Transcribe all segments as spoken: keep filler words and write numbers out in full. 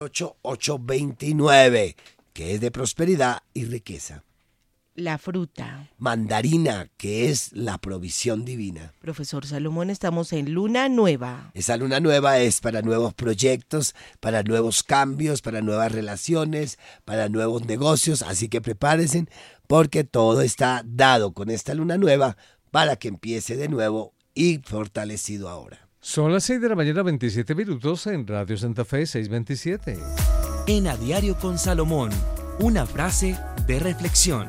ocho ocho veintinueve, que es de prosperidad y riqueza. La fruta. Mandarina, que es la provisión divina. Profesor Salomón, estamos en luna nueva. Esa luna nueva es para nuevos proyectos, para nuevos cambios, para nuevas relaciones, para nuevos negocios, así que prepárense porque todo está dado con esta luna nueva para que empiece de nuevo y fortalecido ahora. Son las seis de la mañana, veintisiete minutos en Radio Santa Fe seiscientos veintisiete. En A Diario con Salomón, una frase de reflexión.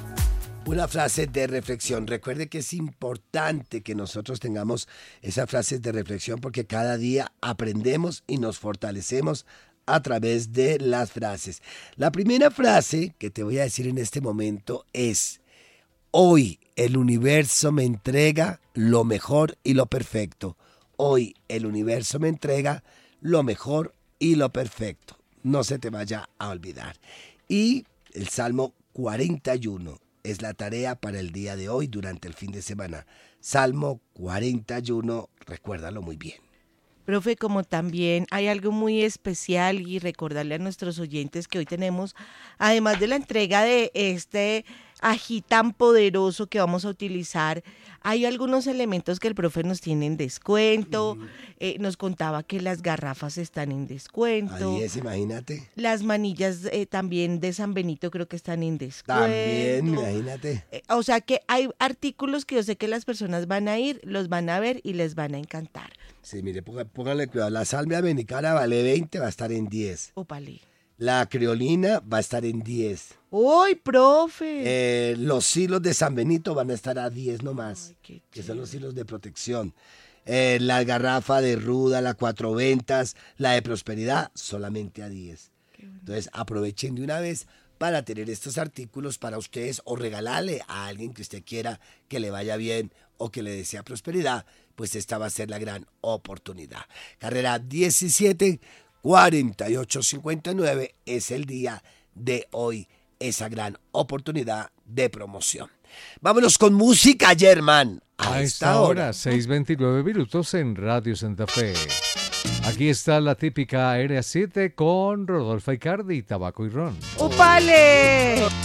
Una frase de reflexión. Recuerde que es importante que nosotros tengamos esas frases de reflexión porque cada día aprendemos y nos fortalecemos a través de las frases. La primera frase que te voy a decir en este momento es: hoy el universo me entrega lo mejor y lo perfecto. Hoy el universo me entrega lo mejor y lo perfecto. No se te vaya a olvidar. Y el Salmo cuarenta y uno es la tarea para el día de hoy durante el fin de semana. Salmo cuarenta y uno, recuérdalo muy bien. Profe, como también hay algo muy especial y recordarle a nuestros oyentes que hoy tenemos, además de la entrega de este ají tan poderoso que vamos a utilizar, hay algunos elementos que el profe nos tiene en descuento. Mm. Eh, nos contaba que las garrafas están en descuento. Ahí es, imagínate. Las manillas eh, también de San Benito creo que están en descuento. También, imagínate. Eh, o sea que hay artículos que yo sé que las personas van a ir, los van a ver y les van a encantar. Sí, mire, póngale cuidado. La salvia americana vale veinte, va a estar en diez. Ópale. La creolina va a estar en diez. ¡Uy, profe! Eh, los hilos de San Benito van a estar a diez nomás. Ay, que son los hilos de protección. Eh, la garrafa de ruda, la cuatro ventas, la de prosperidad, solamente a diez. Bueno. Entonces aprovechen de una vez para tener estos artículos para ustedes o regalarle a alguien que usted quiera que le vaya bien o que le desea prosperidad, pues esta va a ser la gran oportunidad. Carrera diecisiete cuarenta y ocho cincuenta y nueve es el día de hoy, esa gran oportunidad de promoción. Vámonos con música, Germán. A, a esta hora, seis veintinueve minutos en Radio Santa Fe. Aquí está la típica Aérea siete con Rodolfo Icardi, Tabaco y Ron. ¡Upale!